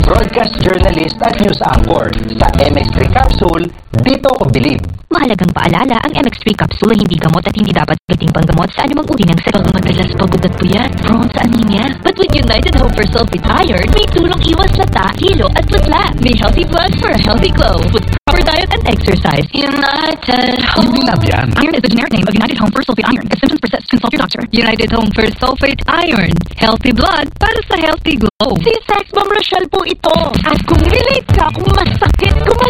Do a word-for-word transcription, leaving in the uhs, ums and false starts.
broadcast journalist at news anchor. Sa M X three Capsule, dito ko believe. Mahalagang paalala, ang M X three capsule ay hindi gamot at hindi dapat gating panggamot sa anumang uri ng sakit. Madalas pagod at puyat, prone sa anemia. But with United Hope for Sulfate Iron, may tulong iwas lata, hilo at putla. May healthy blood for a healthy glow. With proper diet and exercise. United Home. Hindi lab yan. Iron is the generic name of United Home for Sulfate Iron. If symptoms persist, consult your doctor. United Home for Sulfate Iron. Healthy blood para sa healthy glow. Si Sex Bomb Rochelle po ito. At kung relate ka, kung masakit, kung